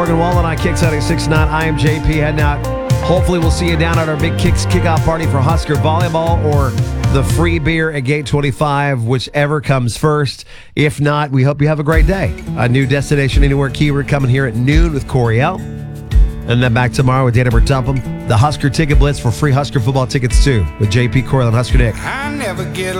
Morgan Wallen on Kicks out at 6-9. I am JP heading out. Hopefully we'll see you down at our Big Kicks kickoff party for Husker Volleyball or the free beer at Gate 25, whichever comes first. If not, we hope you have a great day. A new Destination Anywhere keyword coming here at noon with Coriel. And then back tomorrow with Dana Bertumpum. The Husker Ticket Blitz for free Husker football tickets too with JP Coriel and Husker Nick. I never get